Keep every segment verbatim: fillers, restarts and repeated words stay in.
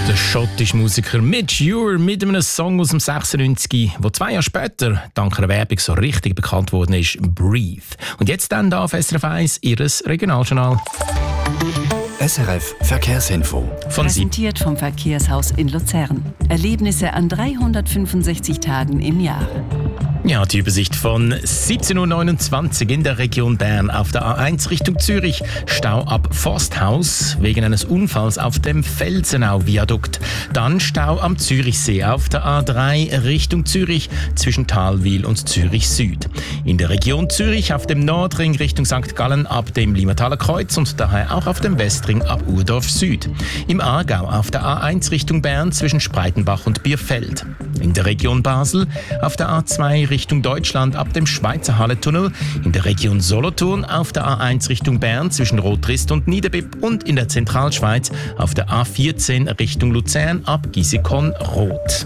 Der schottische Musiker Midge Ure mit einem Song aus dem sechsundneunzig, der zwei Jahre später dank einer Werbung so richtig bekannt worden ist, «Breathe». Und jetzt dann da auf S R F eins, Ihres Regionaljournal. S R F Verkehrsinfo. Von Präsentiert vom Verkehrshaus in Luzern. Erlebnisse an dreihundertfünfundsechzig Tagen im Jahr. Ja, die Übersicht von siebzehn Uhr neunundzwanzig in der Region Bern auf der A eins Richtung Zürich. Stau ab Forsthaus wegen eines Unfalls auf dem Felsenau-Viadukt. Dann Stau am Zürichsee auf der A drei Richtung Zürich zwischen Thalwil und Zürich Süd. In der Region Zürich auf dem Nordring Richtung Sankt Gallen ab dem Limataler Kreuz und daher auch auf dem Westring ab Urdorf Süd. Im Aargau auf der A eins Richtung Bern zwischen Spreitenbach und Bierfeld. In der Region Basel auf der A zwei Richtung Deutschland ab dem Schweizer Halletunnel, in der Region Solothurn auf der A eins Richtung Bern zwischen Rotrist und Niederbipp und in der Zentralschweiz auf der A vierzehn Richtung Luzern ab Gisikon-Roth.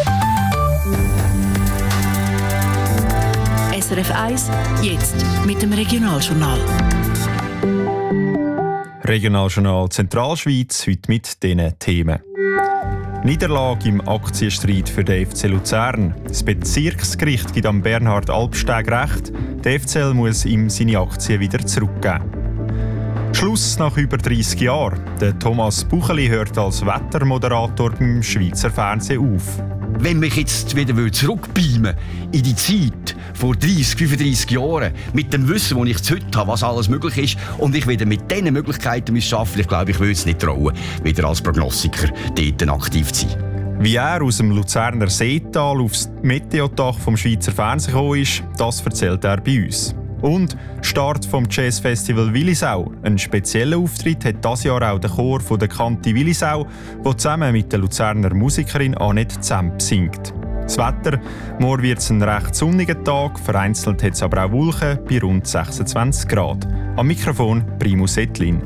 S R F eins, jetzt mit dem Regionaljournal. Regionaljournal Zentralschweiz, heute mit diesen Themen. Niederlage im Aktienstreit für den F C Luzern. Das Bezirksgericht gibt am Bernhard Albsteg recht. Der F C L muss ihm seine Aktien wieder zurückgeben. Schluss nach über dreissig Jahren. Der Thomas Bucheli hört als Wettermoderator beim Schweizer Fernsehen auf. Wenn mich jetzt wieder zurückbeamen in die Zeit vor dreissig, fünfunddreissig Jahren, mit dem Wissen, das ich jetzt heute habe, was alles möglich ist, und ich wieder mit diesen Möglichkeiten arbeiten, ich glaube, ich würde es nicht trauen, wieder als Prognostiker dort aktiv zu sein. Wie er aus dem Luzerner Seetal aufs Meteodach vom Schweizer Fernsehen gekommen ist, das erzählt er bei uns. Und Start vom Jazzfestival Willisau. Einen speziellen Auftritt hat dieses Jahr auch der Chor von der Kante Willisau, der zusammen mit der Luzerner Musikerin Annette Zemp singt. Das Wetter: morgen wird es ein recht sonniger Tag, vereinzelt hat es aber auch Wolken bei rund sechsundzwanzig Grad. Am Mikrofon Primus Ettlin.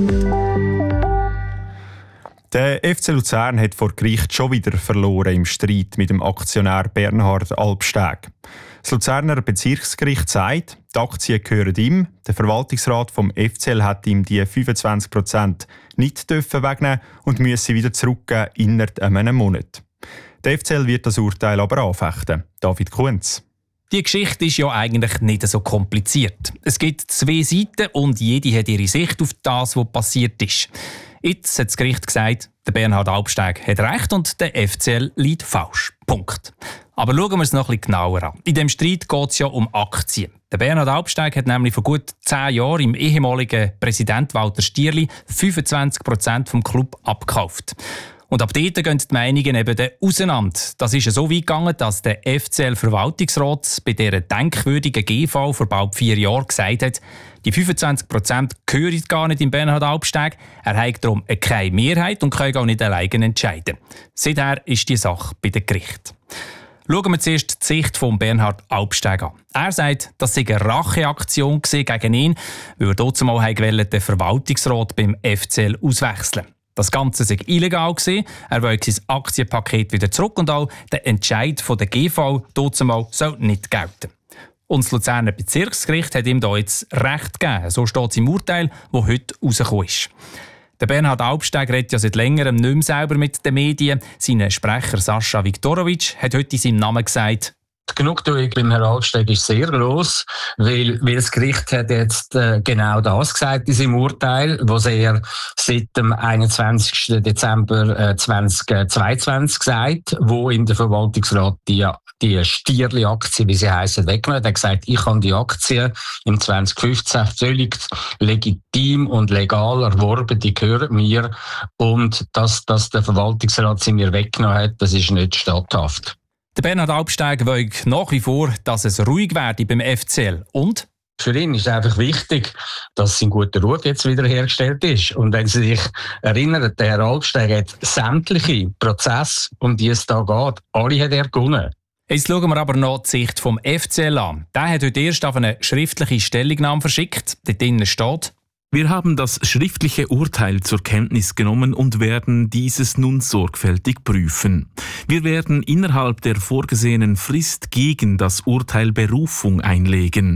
Der F C Luzern hat vor Gericht schon wieder verloren im Streit mit dem Aktionär Bernhard Albsteg. Das Luzerner Bezirksgericht sagt, die Aktien gehören ihm. Der Verwaltungsrat vom F C L hat ihm die fünfundzwanzig Prozent nicht wegnehmen und müsse wieder zurückgeben innerhalb einem Monat. Der F C L wird das Urteil aber anfechten. David Kunz. Die Geschichte ist ja eigentlich nicht so kompliziert. Es gibt zwei Seiten und jede hat ihre Sicht auf das, was passiert ist. Jetzt hat das Gericht gesagt, der Bernhard Albsteg hat recht und der F C L liegt falsch. Punkt. Aber schauen wir es noch ein bisschen genauer an. In diesem Streit geht es ja um Aktien. Der Bernhard Albsteg hat nämlich vor gut zehn Jahren im ehemaligen Präsident Walter Stierli fünfundzwanzig Prozent vom Club abgekauft. Und ab dort gehen die Meinungen eben auseinander. Das ist ja so weit gegangen, dass der F C L-Verwaltungsrat bei dieser denkwürdigen G V vor bald vier Jahren gesagt hat, die fünfundzwanzig Prozent gehören gar nicht in Bernhard Albsteg. Er hat darum keine Mehrheit und kann auch nicht alleine entscheiden. Seither ist die Sache bei den Gerichten. Schauen wir zuerst die Sicht von Bernhard Albsteg an. Er sagt, das sei eine Racheaktion gegen ihn, weil er dort zumal den Verwaltungsrat beim F C L auswechseln. Das Ganze sei illegal gewesen. Er wollte sein Aktienpaket wieder zurück und auch der Entscheid von der G V dort zumal soll nicht gelten. Und das Luzerner Bezirksgericht hat ihm da jetzt Recht gegeben. So steht es im Urteil, das heute rausgekommen ist. Der Bernhard Albsteg redet ja seit längerem nicht mehr selber mit den Medien. Sein Sprecher Sascha Viktorowitsch hat heute in seinem Namen gesagt: Die Genugtuung beim Herrn Albsteg ist sehr gross, weil, weil das Gericht hat jetzt äh, genau das gesagt in seinem Urteil, was er seit dem einundzwanzigsten Dezember äh, zweitausendzweiundzwanzig sagt, wo ihm der Verwaltungsrat die, die Stierli-Aktien, wie sie heissen, weggenommen hat. Er hat gesagt, ich habe die Aktien im zwanzig fünfzehn völlig legitim und legal erworben, die gehören mir, und dass, dass der Verwaltungsrat sie mir weggenommen hat, das ist nicht statthaft. Der Bernhard Albsteg will nach wie vor, dass es ruhig werde beim F C L. Und? Für ihn ist einfach wichtig, dass sein guter Ruf jetzt wieder hergestellt ist. Und wenn Sie sich erinnern, der Herr Albsteg hat sämtliche Prozesse, um die es da geht, alle hat er gewonnen. Jetzt schauen wir aber noch die Sicht vom F C L an. Der hat heute erst auf eine schriftliche Stellungnahme verschickt. Dort drinnen steht: Wir haben das schriftliche Urteil zur Kenntnis genommen und werden dieses nun sorgfältig prüfen. Wir werden innerhalb der vorgesehenen Frist gegen das Urteil Berufung einlegen.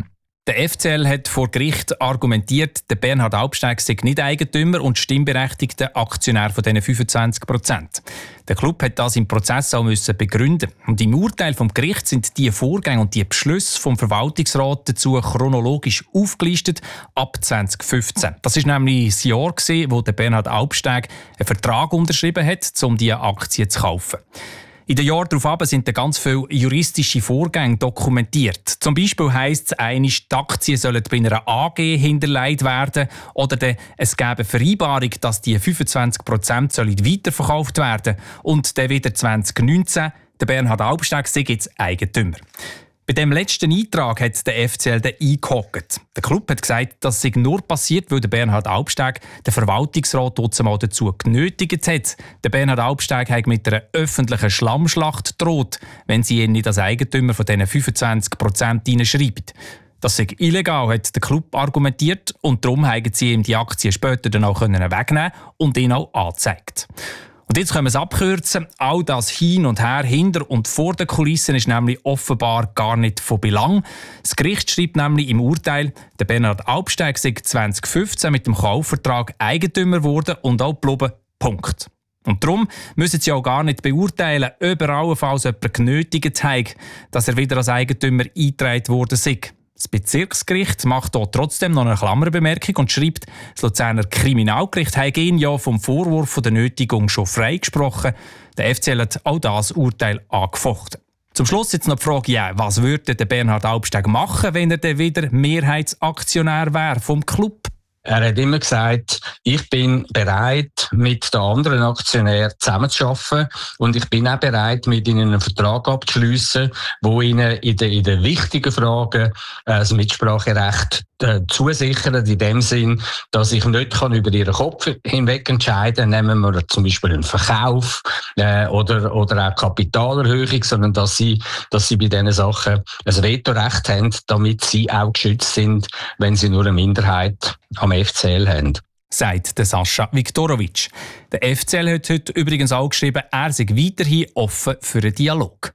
Der F C L hat vor Gericht argumentiert, der Bernhard Albsteg sei nicht Eigentümer und stimmberechtigter Aktionär von diesen fünfundzwanzig Prozent. Der Club hat das im Prozess auch müssen begründen. Und im Urteil vom Gericht sind die Vorgänge und die Beschlüsse vom Verwaltungsrat dazu chronologisch aufgelistet ab zwanzig fünfzehn. Das ist nämlich das Jahr, wo der Bernhard Albsteg einen Vertrag unterschrieben hat, um diese Aktien zu kaufen. In den Jahren darauf sind ganz viele juristische Vorgänge dokumentiert. Zum Beispiel heisst es einmal, die Aktien sollen bei einer A G hinterlegt werden oder dann, es gäbe eine Vereinbarung, dass die fünfundzwanzig Prozent weiterverkauft werden und dann wieder zwanzig neunzehn der Bernhard Albsteg sei jetzt Eigentümer. Bei dem letzten Eintrag hat der F C L den eingehakt. Der Club hat gesagt, das sei nur passiert, weil der Bernhard Albsteg den Verwaltungsrat mal dazu genötigt hat. Der Bernhard Albsteg hat mit einer öffentlichen Schlammschlacht droht, wenn sie ihn nicht als Eigentümer von diesen fünfundzwanzig Prozent hineinschreiben. Das sei illegal, hat der Club argumentiert, und darum haben sie ihm die Aktien später dann auch wegnehmen und ihn auch angezeigt. Und jetzt können wir es abkürzen. All das Hin und Her, hinter und vor den Kulissen ist nämlich offenbar gar nicht von Belang. Das Gericht schreibt nämlich im Urteil, der Bernhard Albsteg sei zwanzig fünfzehn mit dem Kaufvertrag Eigentümer geworden und auch geblieben. Punkt. Und darum müssen sie auch gar nicht beurteilen, ob er allenfalls jemand genötigt hat, dass er wieder als Eigentümer eingetragen worden sei. Das Bezirksgericht macht hier trotzdem noch eine Klammerbemerkung und schreibt, das Luzerner Kriminalgericht habe ihn ja vom Vorwurf der Nötigung schon freigesprochen. Der F C L hat auch das Urteil angefochten. Zum Schluss jetzt noch die Frage, ja, was würde der Bernhard Albsteg machen, wenn er dann wieder Mehrheitsaktionär wäre vom Club? Er hat immer gesagt, ich bin bereit, mit den anderen Aktionären zusammenzuarbeiten und ich bin auch bereit, mit ihnen einen Vertrag abzuschliessen, wo ihnen in den, in den wichtigen Fragen äh, das Mitspracherecht äh, zusichert, in dem Sinn, dass ich nicht kann über ihren Kopf hinweg entscheiden kann, nehmen wir zum Beispiel einen Verkauf äh, oder, oder auch Kapitalerhöhung, sondern dass sie, dass sie bei diesen Sachen ein Vetorecht haben, damit sie auch geschützt sind, wenn sie nur eine Minderheit am F C L haben. Sagt der Sascha Viktorovic. Der F C L hat heute übrigens auch geschrieben, er sei weiterhin offen für einen Dialog.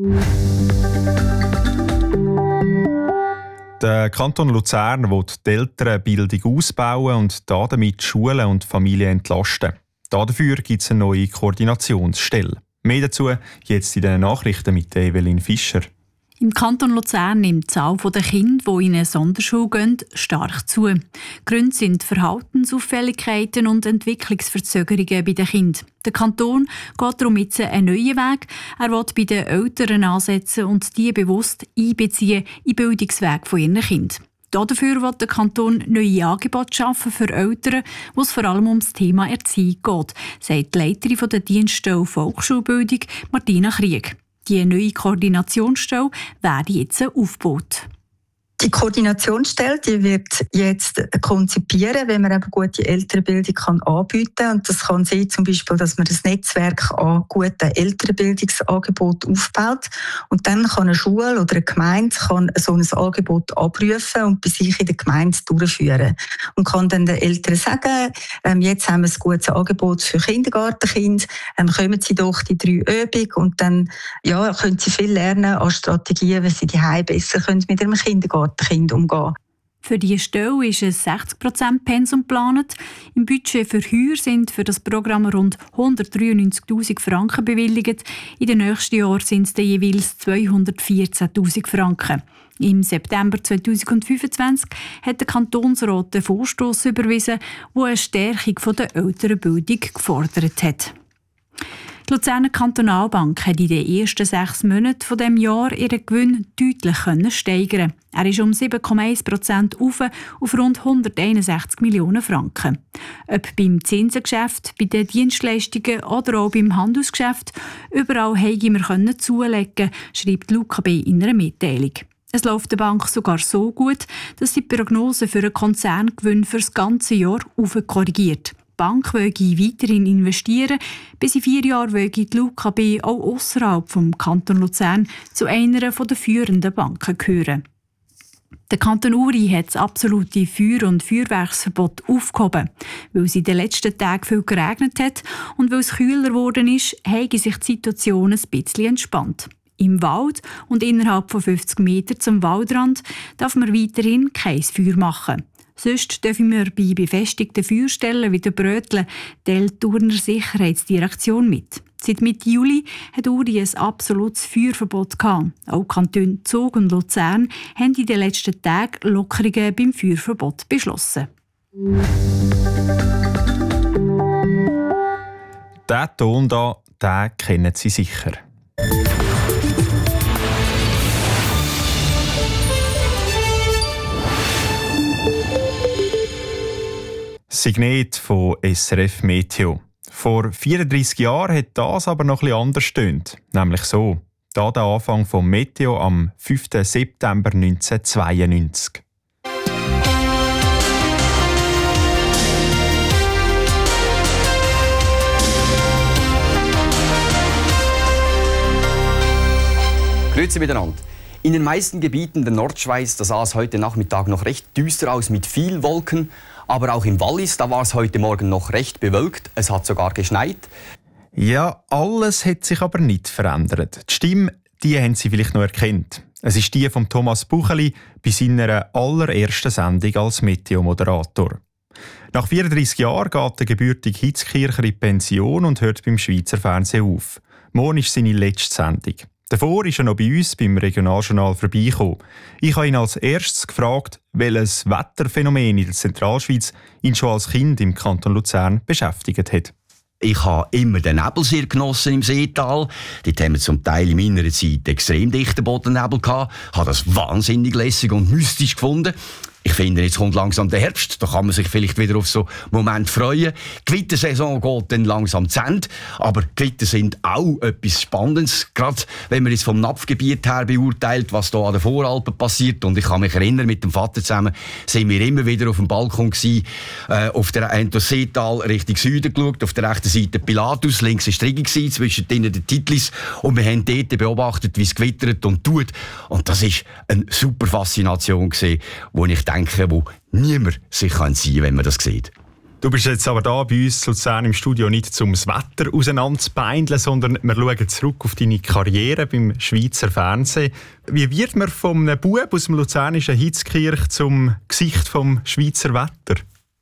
Der Kanton Luzern will die Elternbildung ausbauen und damit Schulen und Familien entlasten. Dafür gibt es eine neue Koordinationsstelle. Mehr dazu jetzt in den Nachrichten mit Evelyn Fischer. Im Kanton Luzern nimmt die Zahl der Kinder, die in eine Sonderschule gehen, stark zu. Gründe sind Verhaltensauffälligkeiten und Entwicklungsverzögerungen bei den Kindern. Der Kanton geht darum jetzt einen neuen Weg. Er will bei den Eltern ansetzen und die bewusst einbeziehen in den Bildungsweg ihren Kindern. Dafür will der Kanton neue Angebote schaffen für Eltern, wo es vor allem um das Thema Erziehung geht, sagt die Leiterin der Dienststelle Volksschulbildung, Martina Krieg. Die neue Koordinationsstelle werde jetzt aufgebaut. Die Koordinationsstelle die wird jetzt konzipieren, wenn man eben gute Elternbildung kann anbieten kann. Und das kann sein, zum Beispiel, dass man ein Netzwerk an guten Elternbildungsangeboten aufbaut. Und dann kann eine Schule oder eine Gemeinde kann so ein Angebot abrufen und bei sich in der Gemeinde durchführen. Und kann dann den Eltern sagen, ähm, jetzt haben wir ein gutes Angebot für Kindergartenkinder, ähm, kommen Sie doch die drei Übungen und dann ja, können Sie viel lernen an Strategien, wie Sie die Hause besser können mit Ihrem Kindergarten Kind umgehen. Für diese Stelle ist ein sechzig Prozent Pensum geplant. Im Budget für Heuer sind für das Programm rund hundertdreiundneunzigtausend Franken bewilligt. In den nächsten Jahren sind es dann jeweils zweihundertvierzehntausend Franken. Im September zweitausendfünfundzwanzig hat der Kantonsrat den Vorstoss überwiesen, der eine Stärkung der Elternbildung gefordert hat. Die Luzerner Kantonalbank hat in den ersten sechs Monaten von diesem Jahr ihren Gewinn deutlich steigern. Er ist um sieben Komma eins Prozent auf auf rund hunderteinundsechzig Millionen Franken. Ob beim Zinsengeschäft, bei den Dienstleistungen oder auch beim Handelsgeschäft, überall haben wir zulegen, schreibt Luca B. in einer Mitteilung. Es läuft der Bank sogar so gut, dass sie die Prognose für einen Konzerngewinn für das ganze Jahr aufkorrigiert. Die Bank will weiterhin investieren. Bis in vier Jahren will die Luca B. auch ausserhalb vom Kanton Luzern zu einer der führenden Banken gehören. Der Kanton Uri hat das absolute Feuer- und Feuerwerksverbot aufgehoben. Weil es in den letzten Tagen viel geregnet hat und weil es kühler geworden ist, hat sich die Situation ein bisschen entspannt. Im Wald und innerhalb von fünfzig Metern zum Waldrand darf man weiterhin kein Feuer machen. Sonst dürfen wir bei befestigten Feuerstellen wie der Brötle teilt die Urner Sicherheitsdirektion mit. Seit Mitte Juli hat Uri ein absolutes Feuerverbot gehabt. Auch Kantone Zug und Luzern haben in den letzten Tagen Lockerungen beim Feuerverbot beschlossen. Diesen Ton hier, den kennen Sie sicher. Signet von S R F Meteo. Vor vierunddreissig Jahren hat das aber noch etwas anders gestöhnt. Nämlich so. Da der Anfang vom Meteo am fünften September neunzehnhundertzweiundneunzig. Grüezi miteinander. In den meisten Gebieten der Nordschweiz da sah es heute Nachmittag noch recht düster aus mit viel Wolken. Aber auch im Wallis, da war es heute Morgen noch recht bewölkt. Es hat sogar geschneit. Ja, alles hat sich aber nicht verändert. Die Stimme, die haben Sie vielleicht noch erkannt. Es ist die von Thomas Bucheli bei seiner allerersten Sendung als Meteo-Moderator. Nach vierunddreissig Jahren geht der gebürtige Hitzkircher in Pension und hört beim Schweizer Fernsehen auf. Morgen ist seine letzte Sendung. Davor ist er noch bei uns beim Regionaljournal vorbeigekommen. Ich habe ihn als erstes gefragt, welches Wetterphänomen in der Zentralschweiz ihn schon als Kind im Kanton Luzern beschäftigt hat. Ich habe immer den Nebel sehr genossen im Seetal. Dort haben wir zum Teil in meiner Zeit extrem dichten Bodennebel gehabt. Ich habe das wahnsinnig lässig und mystisch gefunden. Ich finde, jetzt kommt langsam der Herbst, da kann man sich vielleicht wieder auf so einen Moment freuen. Die Gewittersaison geht dann langsam zu Ende, aber Gewitter sind auch etwas Spannendes, gerade wenn man jetzt vom Napfgebiet her beurteilt, was da an den Voralpen passiert. Und ich kann mich erinnern, mit dem Vater zusammen sind wir immer wieder auf dem Balkon gewesen, äh, auf der einen das Seetal Richtung Süden geschaut, auf der rechten Seite Pilatus, links war Strigi gewesen, zwischen denen der Titlis, und wir haben dort beobachtet, wie es gewittert und tut. Und das war eine super Faszination gewesen, wo ich denke, wo niemand sich kann sein, wenn man das sieht. Du bist jetzt aber da bei uns in Luzern im Studio nicht um das Wetter auseinanderzubeindeln, sondern wir schauen zurück auf deine Karriere beim Schweizer Fernsehen. Wie wird man vom Bub aus dem luzernischen Hitzkirch zum Gesicht vom Schweizer Wetter?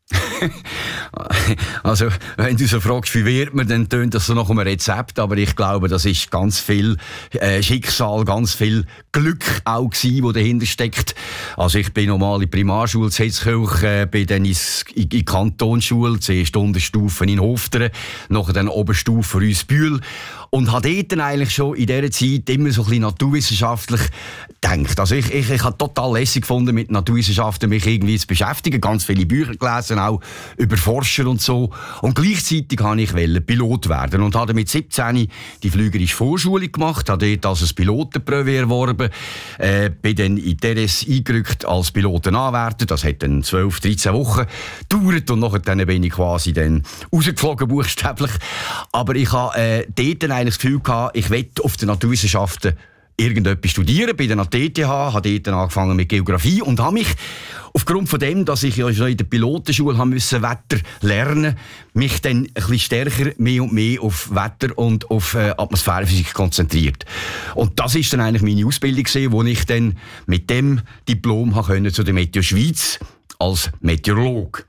Also, wenn du so fragst, wie wird man, dann tönt das so nach einem Rezept, aber ich glaube, das ist ganz viel äh, Schicksal, ganz viel Glück auch gewesen, das dahinter steckt. Also ich bin normal in der Primarschule in Hitzkirch, äh, bin dann ins, in die Kantonsschule, zuerst Unterstufen in Hofteren, nachher dann Oberstufe Rüssbühl, und habe dort dann eigentlich schon in dieser Zeit immer so ein bisschen naturwissenschaftlich gedacht. Also ich, ich, ich habe total lässig gefunden, mit Naturwissenschaften mich irgendwie zu beschäftigen, ganz viele Bücher gelesen, auch über Forscher und so. Und gleichzeitig wollte ich Pilot werden und habe mit siebzehn die flügerische Vorschule gemacht, habe dort als Pilotenprüfe erworben, äh, bin dann in Teres eingerückt als Pilotenanwärter. Das hat dann zwölf, dreizehn Wochen gedauert und nachher dann bin ich quasi dann rausgeflogen, buchstäblich. Aber ich habe äh, dort dann eigentlich das Gefühl gehabt, ich will auf den Naturwissenschaften irgendetwas studieren, bei der T T H, habe dort angefangen mit Geografie und habe mich aufgrund von dem, dass ich ja schon in der Pilotenschule haben müssen Wetter lernen, mich dann ein bisschen stärker mehr und mehr auf Wetter und auf äh, Atmosphärenphysik konzentriert. Und das ist dann eigentlich meine Ausbildung gewesen, wo ich dann mit dem Diplom habe zu der Meteo Schweiz als Meteorolog.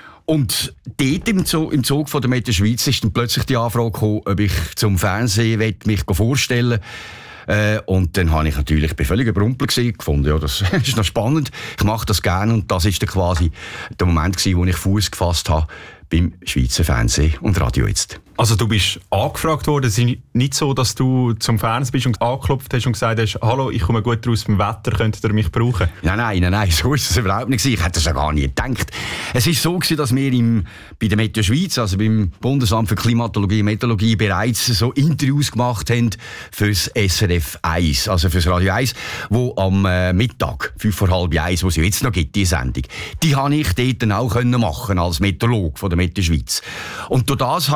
Und dort im Zug, im Zug von der Meteo Schweiz ist dann plötzlich die Anfrage gekommen, ob ich zum Fernsehen mich vorstellen will. Äh, und dann habe ich natürlich bin völlig überrumpelt gewesen, gefunden, ja, das ist noch spannend, ich mache das gerne. Und das ist dann quasi der Moment gewesen, wo ich Fuß gefasst habe beim Schweizer Fernsehen und Radio jetzt. Also du bist angefragt worden, es ist nicht so, dass du zum Fernsehen bist und angeklopft hast und gesagt hast, hallo, ich komme gut raus beim Wetter, könntet ihr mich brauchen? Nein, nein, nein, nein, so ist es überhaupt nicht. Ich hätte das ja gar nie gedacht. Es ist so gewesen, dass wir im, bei der Meteo Schweiz, also beim Bundesamt für Klimatologie und Meteorologie, bereits so Interviews gemacht haben fürs S R F eins, also fürs Radio eins, wo am äh, Mittag, fünf vor halb eins, wo es jetzt noch gibt, die Sendung, die habe ich dort auch können machen als Meteorolog von der Meteo Schweiz. Und durch das habe ich wahrscheinlich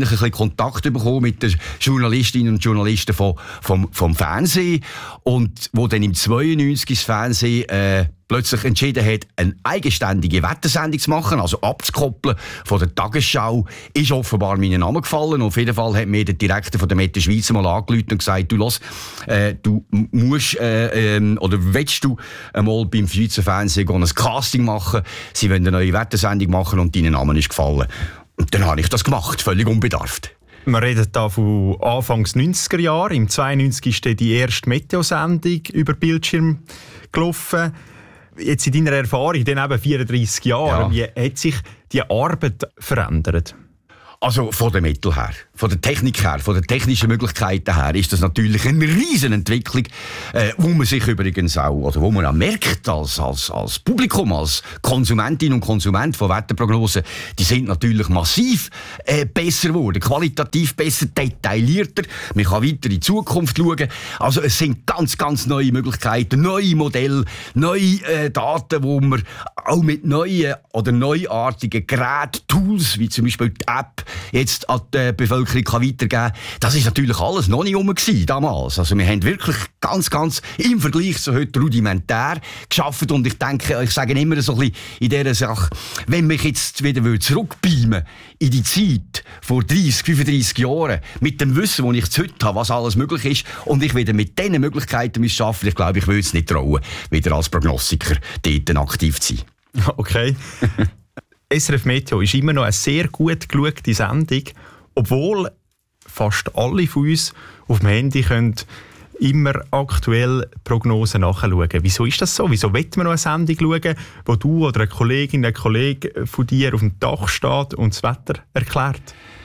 natürlich ein bisschen Kontakt bekommen mit den Journalistinnen und Journalisten vom, vom, vom Fernsehen. Und wo dann im zweiundneunzig das Fernsehen äh, plötzlich entschieden hat, eine eigenständige Wettersendung zu machen, also abzukoppeln von der Tagesschau, ist offenbar mein Name gefallen. Und auf jeden Fall hat mir der Direktor von der Mette Schweiz mal angerufen und gesagt, du lass, äh, du musst äh, ähm, oder willst du einmal beim Schweizer Fernsehen ein Casting machen, sie wollen eine neue Wettersendung machen und dein Name ist gefallen. Und dann habe ich das gemacht, völlig unbedarft. Wir reden hier von Anfangs neunziger Jahre. Im zweiundneunzig ist die erste Meteo-Sendung über Bildschirm gelaufen. Jetzt in deiner Erfahrung, dann eben vierunddreissig Jahre, ja. Wie hat sich die Arbeit verändert? Also von den Mitteln her, von der Technik her, von den technischen Möglichkeiten her ist das natürlich eine riesen Entwicklung, äh, wo man sich übrigens auch, oder wo man auch merkt als, als, als Publikum, als Konsumentin und Konsument von Wetterprognosen, die sind natürlich massiv äh, besser geworden, qualitativ besser, detaillierter, man kann weiter in die Zukunft schauen. Also es sind ganz, ganz neue Möglichkeiten, neue Modelle, neue äh, Daten, wo man auch mit neuen oder neuartigen Geräten, Tools, wie zum Beispiel die App, jetzt an die Bevölkerung kann weitergeben kann. Das ist natürlich alles noch nicht rum gewesen, damals. Also wir haben wirklich ganz, ganz im Vergleich zu heute rudimentär geschafft. Und ich denke, ich sage immer so ein bisschen in dieser Sache, wenn mich jetzt wieder zurückbeamen in die Zeit vor dreissig, fünfunddreissig Jahren, mit dem Wissen, das ich jetzt heute habe, was alles möglich ist, und ich wieder mit diesen Möglichkeiten arbeiten, ich glaube, ich würde es nicht trauen, wieder als Prognostiker dort aktiv zu sein. Okay. S R F Meteo ist immer noch eine sehr gut geschaute Sendung, obwohl fast alle von uns auf dem Handy können immer aktuell Prognosen nachschauen. Wieso ist das so? Wieso will man noch eine Sendung schauen, wo du oder eine Kollegin, ein Kollege von dir auf dem Dach steht und das Wetter erklärt?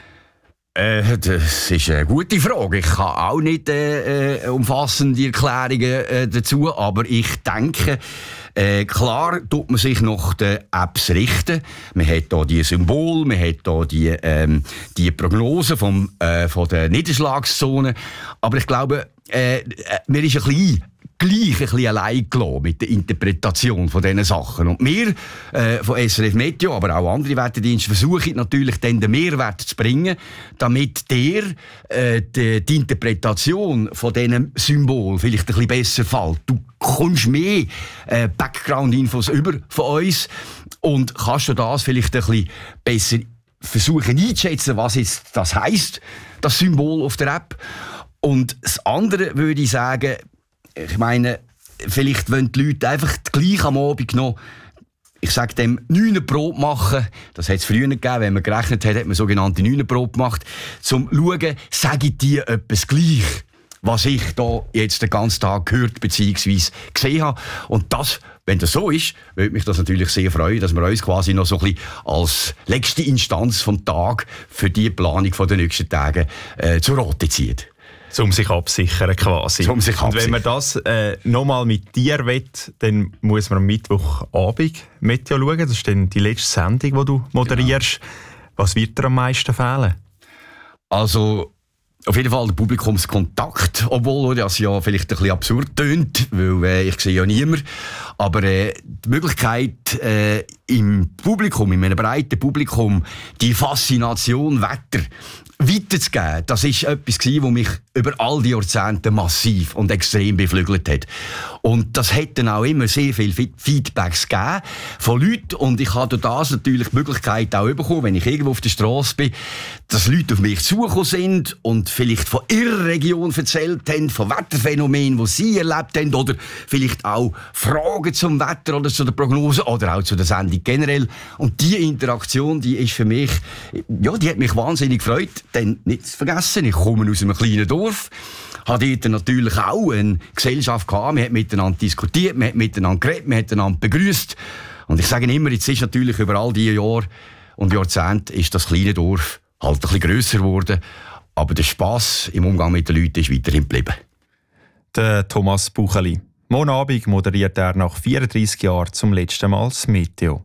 Äh, das ist eine gute Frage. Ich habe auch nicht äh, umfassende Erklärungen äh, dazu, aber ich denke, äh, klar tut man sich nach den Apps richten. Man hat hier die Symbole, man hat hier die, ähm, die Prognosen vom, äh, von der Niederschlagszone. Aber ich glaube, äh, mir ist ein bisschen gleich ein bisschen allein gelassen mit der Interpretation von diesen Sachen. Und wir äh, von S R F Meteo, aber auch andere Wetterdienste, versuchen natürlich dann den Mehrwert zu bringen, damit der äh, die, die Interpretation von diesen Symbolen vielleicht ein bisschen besser fällt. Du kommst mehr äh, Background-Infos über von uns und kannst du das vielleicht ein bisschen besser versuchen einzuschätzen, was jetzt das heisst, das Symbol auf der App. Und das andere würde ich sagen, ich meine, vielleicht wollen die Leute einfach gleich am Abend noch, ich sage dem, neune Probe machen. Das hat es früher gegeben, wenn man gerechnet hat, hat man sogenannte neune Probe gemacht. Zum Schauen, sage ich dir etwas gleich, was ich da jetzt den ganzen Tag gehört bzw. gesehen habe. Und das, wenn das so ist, würde mich das natürlich sehr freuen, dass wir uns quasi noch so ein bisschen als letzte Instanz vom Tag für die Planung der nächsten Tage äh, zur Rote ziehen. Um sich absichern quasi. Um sich Und wenn man das äh, nochmal mit dir will, dann muss man am Mittwochabend Meteo schauen. Das ist dann die letzte Sendung, die du moderierst. Genau. Was wird dir am meisten fehlen? Also auf jeden Fall der Publikumskontakt, obwohl das ja vielleicht ein bisschen absurd tönt, weil äh, ich sehe ja niemand. Aber äh, die Möglichkeit äh, im Publikum, in einem breiten Publikum, die Faszination Wetter weiterzugeben, das ist etwas gewesen, was mich über all die Jahrzehnte massiv und extrem beflügelt hat. Und das hat dann auch immer sehr viele Feedbacks gegeben von Leuten. Und ich habe durch das natürlich die Möglichkeit auch bekommen, wenn ich irgendwo auf der Straße bin, dass Leute auf mich zugekommen sind und vielleicht von ihrer Region erzählt haben, von Wetterphänomenen, die sie erlebt haben, oder vielleicht auch Fragen zum Wetter oder zu der Prognose oder auch zu der Sendung generell. Und diese Interaktion, die ist für mich, ja, die hat mich wahnsinnig gefreut. Denn nicht zu vergessen, ich komme aus einem kleinen Dorf, habe dort natürlich auch eine Gesellschaft gehabt, man hat miteinander diskutiert, man hat miteinander geredet, man hat miteinander begrüßt. Und ich sage immer, jetzt ist natürlich über all diese Jahre und Jahrzehnte ist das kleine Dorf halt ein bisschen grösser geworden, aber der Spass im Umgang mit den Leuten ist weiterhin geblieben. Der Thomas Bucheli. Morgen Abend moderiert er nach vierunddreissig Jahren zum letzten Mal das Meteo.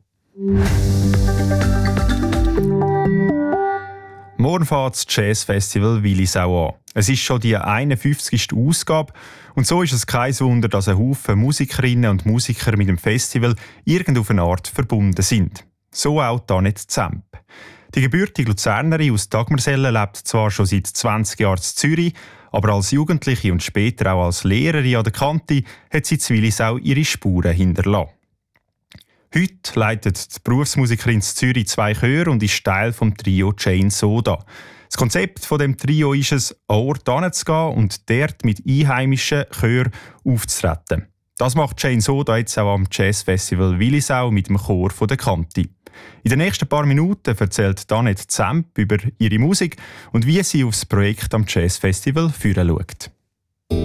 Morgen fährt das Jazzfestival Willisau an. Es ist schon die einundfünfzigste Ausgabe und so ist es kein Wunder, dass ein Haufen Musikerinnen und Musiker mit dem Festival irgend auf eine Art verbunden sind. So auch Tanit Zemp. Die gebürtige Luzernerin aus Dagmersellen lebt zwar schon seit zwanzig Jahren in Zürich, aber als Jugendliche und später auch als Lehrerin an der Kante hat sie in Willisau ihre Spuren hinterlassen. Heute leitet die Berufsmusikerin in Zürich zwei Chöre und ist Teil des Trio Jane Soda. Das Konzept von dem Trio ist es, an Ort hinzugehen und dort mit einheimischen Chören aufzutreten. Das macht Jane Soda jetzt auch am Jazzfestival Willisau mit dem Chor von der Kante. In den nächsten paar Minuten erzählt Danette Zemp über ihre Musik und wie sie aufs Projekt am Jazzfestival führen schaut.